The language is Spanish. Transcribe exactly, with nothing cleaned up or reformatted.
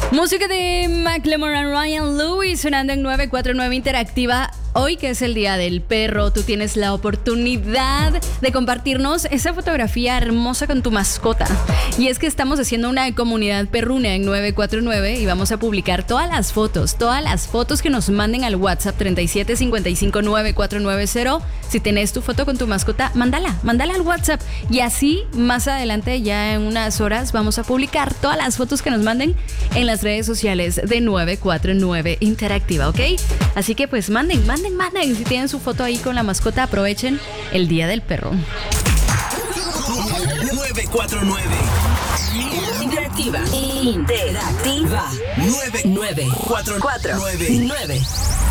Música de Macklemore y Ryan Lewis sonando en nueve cuatro nueve Interactiva. Hoy, que es el Día del Perro, tú tienes la oportunidad de compartirnos esa fotografía hermosa con tu mascota. Y es que estamos haciendo una comunidad perruna en nueve cuatro nueve y vamos a publicar todas las fotos, todas las fotos que nos manden al WhatsApp treinta y siete cincuenta y cinco nueve cuatro nueve cero. Si tenés tu foto con tu mascota, mándala, mándala al WhatsApp. Y así, más adelante, ya en unas horas, vamos a publicar todas las fotos que nos manden en las redes sociales de nueve cuatro nueve Interactiva, ¿ok? Así que pues manden, manden, manden. Si tienen su foto ahí con la mascota, aprovechen el Día del Perro. nueve cuatro nueve Interactiva. Interactiva. nueve nueve cuatro cuatro nueve nueve.